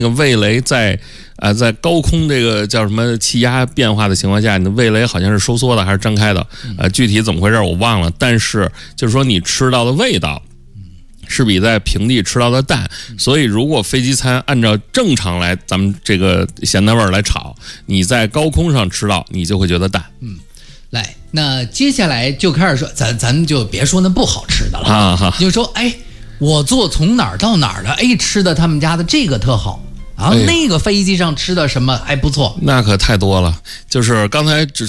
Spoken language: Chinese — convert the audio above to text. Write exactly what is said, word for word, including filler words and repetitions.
这个味蕾在啊、呃、在高空这个叫什么气压变化的情况下，你的味蕾好像是收缩的还是张开的？呃，具体怎么回事我忘了。但是就是说你吃到的味道是比在平地吃到的淡，所以如果飞机餐按照正常来，咱们这个咸淡味儿来炒，你在高空上吃到，你就会觉得淡。 嗯，来，那接下来就开始说，咱咱就别说那不好吃的了， 啊哈， 就说哎，我坐从哪儿到哪儿的，哎，吃的他们家的这个特好。然后那个飞机上吃的什么还不错， 那可太多了。就是刚才只